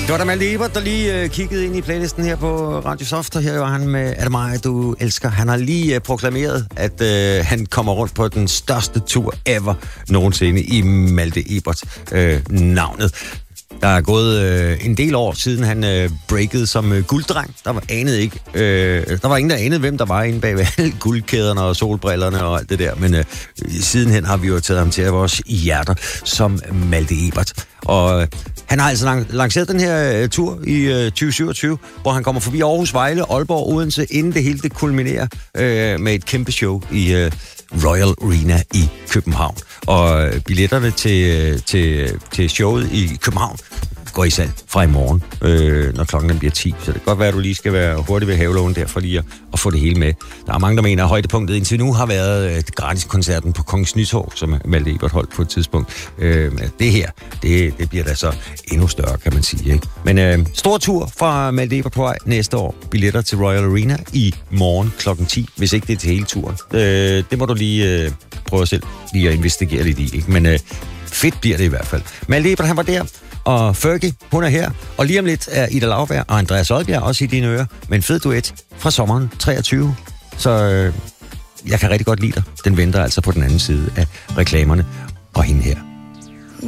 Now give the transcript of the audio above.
Det var da Malte Ebert, der lige kiggede ind i playlisten her på Radio Soft, og her var han med Er det mig, du elsker? Han har lige proklameret, at han kommer rundt på den største tur ever nogensinde i Malte Ebert navnet. Der er gået en del år siden han breakede som gulddreng. Der var ingen, der anede, hvem der var inde bag ved alle guldkæderne og solbrillerne og alt det der. Men sidenhen har vi jo taget ham til vores hjerter som Malte Ebert. Og han har altså lanceret den her tur i 2027, hvor han kommer forbi Aarhus, Vejle, Aalborg, Odense, inden det hele det kulminerer med et kæmpe show i Royal Arena i København. Og billetterne til showet i København går i salg fra i morgen, når klokken bliver 10. Så det kan godt være, at du lige skal være hurtig ved havelågen der, for lige at få det hele med. Der er mange, der mener, at højdepunktet indtil nu har været gratiskoncerten på Kongens Nytorv, som Malte Ebert holdt på et tidspunkt. Det her, det bliver da så endnu større, kan man sige. Ikke? Men stor tur fra Malte Ebert på vej næste år. Billetter til Royal Arena i morgen klokken 10, hvis ikke det er til hele turen. Det må du lige prøve selv lige at investigere lidt i. Ikke? Men fedt bliver det i hvert fald. Malte Ebert, han var der. Og Fergie, hun er her. Og lige om lidt er Ida Lauberg og Andreas Odbjerg også i dine ører. Med en fed duet fra sommeren 23. Så jeg kan rigtig godt lide dig. Den venter altså på den anden side af reklamerne. Og hende her.